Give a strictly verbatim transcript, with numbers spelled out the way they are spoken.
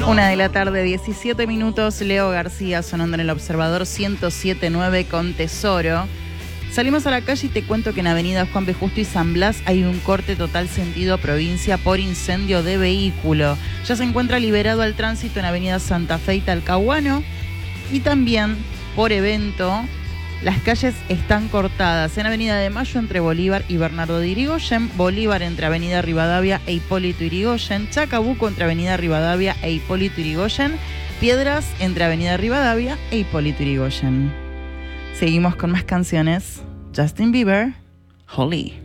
Una de la tarde, diecisiete minutos, Leo García sonando en el Observador ciento siete punto nueve con Tesoro. Salimos a la calle y te cuento que en Avenida Juan B. Justo y San Blas hay un corte total sentido provincia por incendio de vehículo. Ya se encuentra liberado al tránsito en Avenida Santa Fe y Talcahuano. Y también, por evento, las calles están cortadas en Avenida de Mayo entre Bolívar y Bernardo de Irigoyen, Bolívar entre Avenida Rivadavia e Hipólito Yrigoyen, Chacabuco entre Avenida Rivadavia e Hipólito Yrigoyen, Piedras entre Avenida Rivadavia e Hipólito Yrigoyen. Seguimos con más canciones. Justin Bieber, Holly.